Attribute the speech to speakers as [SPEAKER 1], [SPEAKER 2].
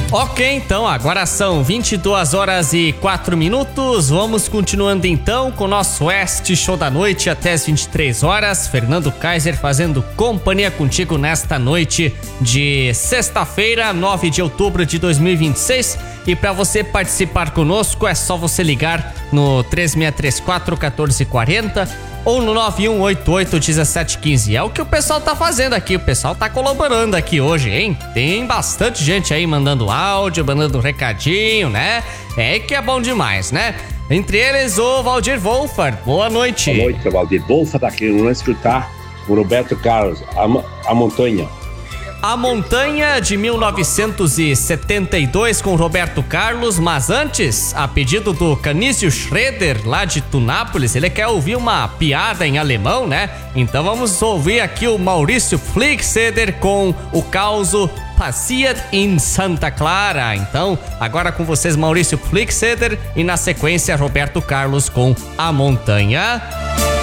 [SPEAKER 1] Ok, então, agora são 22 horas e 4 minutos. Vamos continuando então com o nosso Oeste Show da Noite até as 23 horas. Fernando Kaiser fazendo companhia contigo nesta noite de sexta-feira, 9 de outubro de 2026. E para você participar conosco é só você ligar no 3634-1440 ou no 9188-1715. É o que o pessoal tá fazendo aqui, o pessoal tá colaborando aqui hoje, hein? Tem bastante gente aí mandando áudio, mandando recadinho, né? É que é bom demais, né? Entre eles, o Valdir Wolfert. Boa noite.
[SPEAKER 2] Boa noite, Valdir Wolfert aqui. Vamos escutar o Roberto Carlos, A Montanha.
[SPEAKER 1] A Montanha de 1972 com Roberto Carlos, mas antes, a pedido do Canício Schroeder, lá de Tunápolis, ele quer ouvir uma piada em alemão, né? Então vamos ouvir aqui o Maurício Flixeder com o causo Passiert in Santa Clara. Então, agora com vocês, Maurício Flixeder, e na sequência, Roberto Carlos com A Montanha.